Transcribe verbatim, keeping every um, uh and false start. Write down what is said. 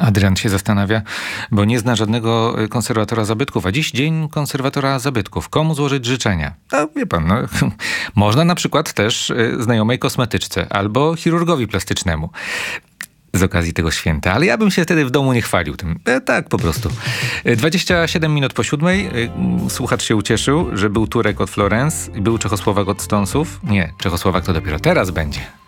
Adrian się zastanawia, bo nie zna żadnego konserwatora zabytków, a dziś dzień konserwatora zabytków. Komu złożyć życzenia? No, wie pan, no, można na przykład też znajomej kosmetyczce albo chirurgowi plastycznemu z okazji tego święta, ale ja bym się wtedy w domu nie chwalił tym. E, tak, po prostu. dwadzieścia siedem minut po siódmej. Słuchacz się ucieszył, że był Turek od Florence i był Czechosłowak od Stonesów. Nie, Czechosłowak to dopiero teraz będzie.